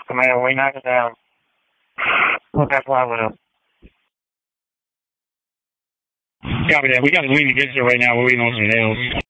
Command, we knock it down. That's why we're Copy that. We got it leaning against it right now. We're waiting on some nails.